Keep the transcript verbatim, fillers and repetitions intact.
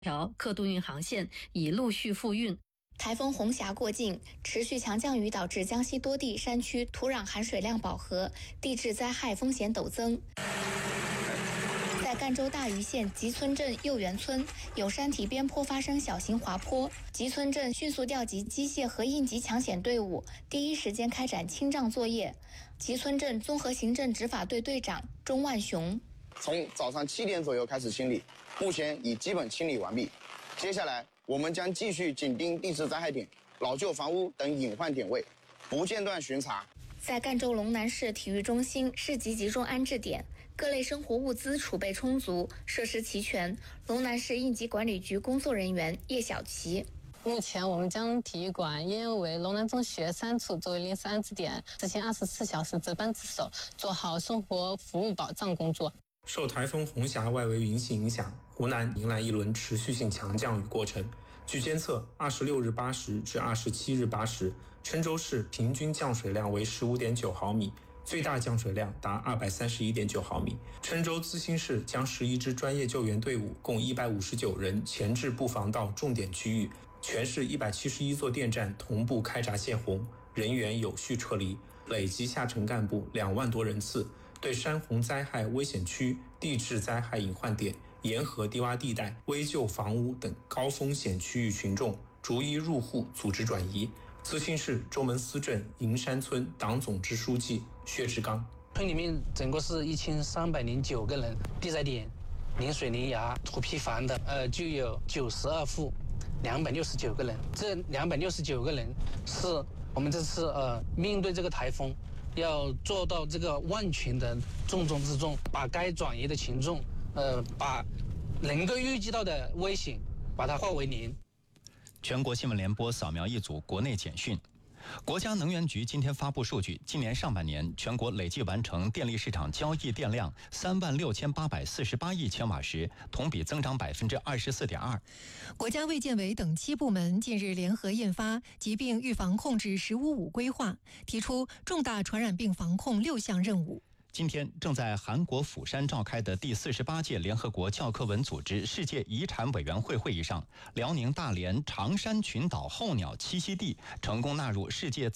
条客渡运航线已陆续复运。 台风红霞过境，持续强降雨导致江西多地山区土壤含水量饱和，地质灾害风险陡增。在赣州大余县集村镇右园村，有山体边坡发生小型滑坡，集村镇迅速调集机械和应急抢险队伍，第一时间开展清障作业。集村镇综合行政执法队队长钟万雄： 从早上七点左右开始清理，目前已基本清理完毕。接下来，我们将继续紧盯地质灾害点、老旧房屋等隐患点位，不间断巡查。 在赣州龙南市体育中心市级集中安置点，各类生活物资储备充足，设施齐全。龙南市应急管理局工作人员叶小琪： 目前我们将体育馆应为龙南中学三处作为临时安置点，执行二十四小时值班值守，做好生活服务保障工作。 受台风红霞外围云系影响，湖南迎来一轮持续性强降雨过程。据监测，二十六日八时至二十七日八时，郴州市平均降水量为 十五点九毫米，最大降水量达 二百三十一点九毫米。郴州资兴市将十一支专业救援队伍共一百五十九人前置布防到重点区域，全市一百七十一座电站同步开闸泄洪，人员有序撤离，累计下沉干部两万多人次，对山洪灾害危险区、地质灾害隐患点、沿河低洼地带、危旧房屋等高风险区域群众逐一入户组织转移。资兴市周门司镇银山村党总支书记薛志刚： 村里面整个是一千三百零九个人，地灾点、临水临崖、土坯房的，呃，就有九十二户，两百六十九个人。这两百六十九个人是我们这次呃面对这个台风，要做到这个万全的重中之重，把该转移的群众，呃，把能够预计到的危险，把它化为零。 全国新闻联播扫描一组国内简讯。国家能源局今天发布数据，今年上半年全国累计完成电力市场交易电量三万六千八百四十八亿千瓦时，同比增长百分之二十四点二。 国家卫健委等七部门近日联合印发《疾病预防控制“十五五”规划》，提出重大传染病防控六项任务。 今天正在韩国釜山召开的第四十八届联合国教科文组织世界遗产委员会会议上，辽宁大连长山群岛候鸟栖息地成功纳入世界